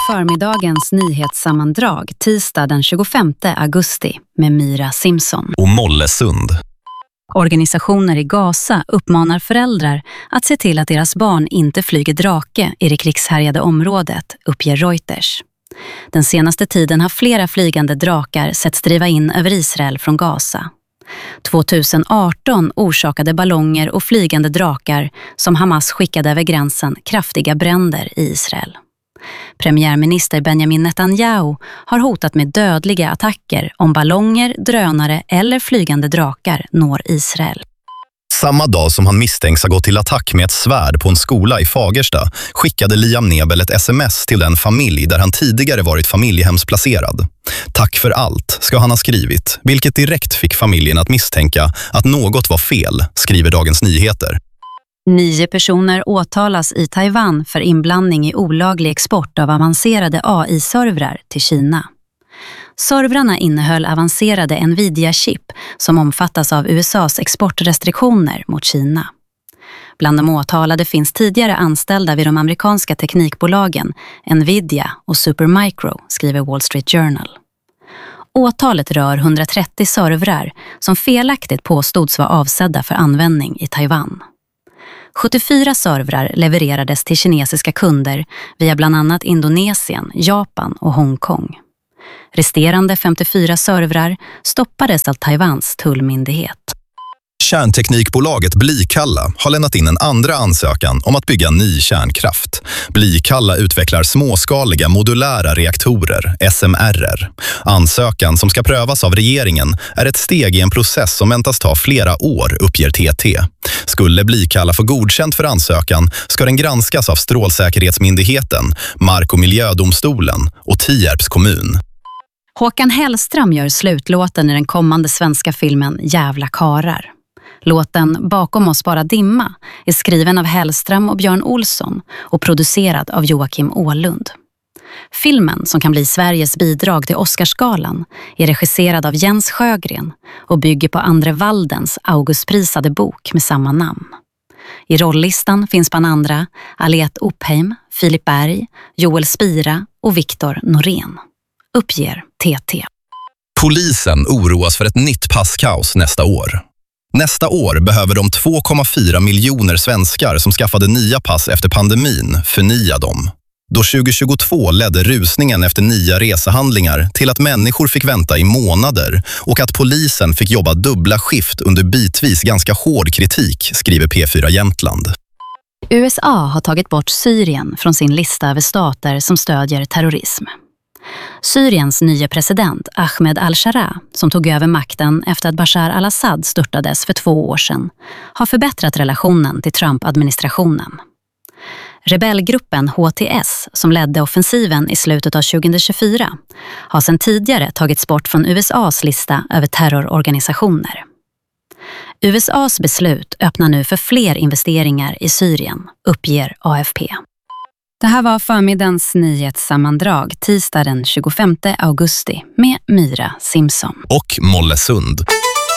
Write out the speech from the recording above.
Förmiddagens nyhetssammandrag tisdag den 25 augusti med Myra Simpson och Mollesund. Organisationer i Gaza uppmanar föräldrar att se till att deras barn inte flyger drake i det krigshärjade området, uppger Reuters. Den senaste tiden har flera flygande drakar setts driva in över Israel från Gaza. 2018 orsakade ballonger och flygande drakar som Hamas skickade över gränsen kraftiga bränder i Israel. Premiärminister Benjamin Netanyahu har hotat med dödliga attacker om ballonger, drönare eller flygande drakar når Israel. Samma dag som han misstänks ha gått till attack med ett svärd på en skola i Fagersta skickade Liam Nebel ett sms till den familj där han tidigare varit familjehemsplacerad. Tack för allt, ska han ha skrivit, vilket direkt fick familjen att misstänka att något var fel, skriver Dagens Nyheter. 9 personer åtalas i Taiwan för inblandning i olaglig export av avancerade AI-servrar till Kina. Servrarna innehöll avancerade Nvidia-chip som omfattas av USAs exportrestriktioner mot Kina. Bland de åtalade finns tidigare anställda vid de amerikanska teknikbolagen Nvidia och Supermicro, skriver Wall Street Journal. Åtalet rör 130 servrar som felaktigt påstods vara avsedda för användning i Taiwan. 74 servrar levererades till kinesiska kunder via bland annat Indonesien, Japan och Hongkong. Resterande 54 servrar stoppades av Taiwans tullmyndighet. Kärnteknikbolaget Blikalla har lämnat in en andra ansökan om att bygga ny kärnkraft. Blikalla utvecklar småskaliga modulära reaktorer, SMR:er. Ansökan som ska prövas av regeringen är ett steg i en process som väntas ta flera år, uppger TT. Skulle Blikalla få godkänt för ansökan ska den granskas av Strålsäkerhetsmyndigheten, Mark- och miljödomstolen och Tierps kommun. Håkan Hellström gör slutlåten i den kommande svenska filmen Jävla karar. Låten Bakom oss bara dimma är skriven av Hellström och Björn Olsson och producerad av Joakim Åhlund. Filmen, som kan bli Sveriges bidrag till Oscarsgalan, är regisserad av Jens Sjögren och bygger på Andre Waldens Augustprisade bok med samma namn. I rolllistan finns bland andra Alet Opheim, Filip Berg, Joel Spira och Viktor Norén, uppger TT. Polisen oroas för ett nytt passkaos nästa år. Nästa år behöver de 2,4 miljoner svenskar som skaffade nya pass efter pandemin förnya dem. Då 2022 ledde rusningen efter nya resehandlingar till att människor fick vänta i månader och att polisen fick jobba dubbla skift under bitvis ganska hård kritik, skriver P4 Jämtland. USA har tagit bort Syrien från sin lista över stater som stödjer terrorism. Syriens nya president Ahmed al-Shara, som tog över makten efter att Bashar al-Assad störtades för 2 år sedan, har förbättrat relationen till Trump-administrationen. Rebellgruppen HTS, som ledde offensiven i slutet av 2024, har sedan tidigare tagits bort från USAs lista över terrororganisationer. USAs beslut öppnar nu för fler investeringar i Syrien, uppger AFP. Det här var förmiddagens nyhetssammandrag tisdag den 25 augusti med Myra Simpson och Mollesund.